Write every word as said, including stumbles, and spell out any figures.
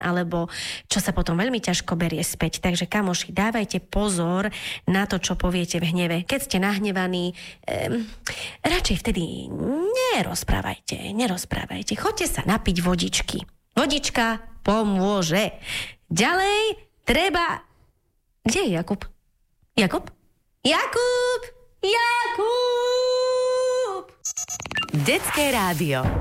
alebo čo sa potom veľmi ťažko berie späť. Takže kamoši, dávajte pozor na to, čo poviete v hneve. Keď ste nahnevaní, um, radšej vtedy nerozprávajte, nerozprávajte. Choďte sa napiť vodičky. Vodička pomôže. Ďalej treba... Kde je Jakub? Jakub? Jakub! Jakub! Detské rádio.